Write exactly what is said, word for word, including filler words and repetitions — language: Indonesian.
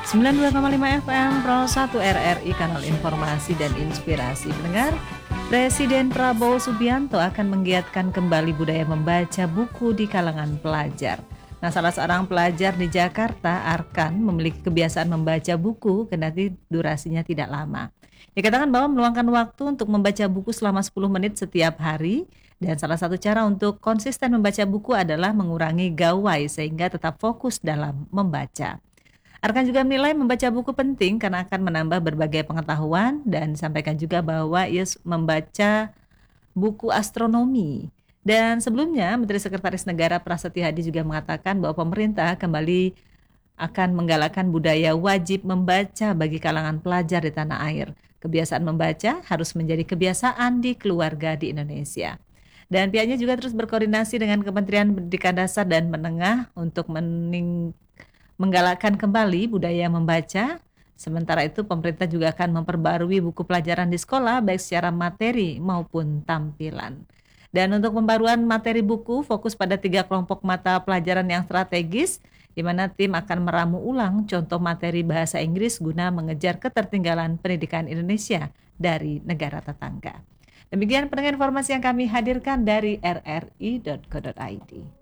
sembilan puluh dua koma lima F M Pro satu R R I, kanal informasi dan inspirasi. Pendengar, Presiden Prabowo Subianto akan menggiatkan kembali budaya membaca buku di kalangan pelajar. Nah, salah seorang pelajar di Jakarta, Arkan, memiliki kebiasaan membaca buku kendati durasinya tidak lama. Dikatakan bahwa meluangkan waktu untuk membaca buku selama sepuluh menit setiap hari, dan salah satu cara untuk konsisten membaca buku adalah mengurangi gawai sehingga tetap fokus dalam membaca. Arkan juga menilai membaca buku penting karena akan menambah berbagai pengetahuan, dan sampaikan juga bahwa ia membaca buku astronomi. Dan sebelumnya, Menteri Sekretaris Negara Prasetyo Hadi juga mengatakan bahwa pemerintah kembali akan menggalakkan budaya wajib membaca bagi kalangan pelajar di tanah air. Kebiasaan membaca harus menjadi kebiasaan di keluarga di Indonesia. Dan pihaknya juga terus berkoordinasi dengan Kementerian Pendidikan Dasar dan Menengah untuk mening- menggalakkan kembali budaya membaca. Sementara itu, pemerintah juga akan memperbarui buku pelajaran di sekolah baik secara materi maupun tampilan. Dan untuk pembaruan materi buku, fokus pada tiga kelompok mata pelajaran yang strategis, di mana tim akan meramu ulang contoh materi bahasa Inggris guna mengejar ketertinggalan pendidikan Indonesia dari negara tetangga. Demikian pendengar informasi yang kami hadirkan dari r r i titik co titik i d.